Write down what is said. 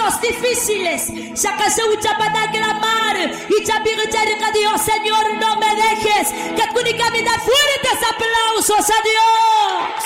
momentos difíciles. Si acaso ucha para clamar y ya a Dios, Señor, no me dejes. Que únicamente fuertes aplausos a Dios.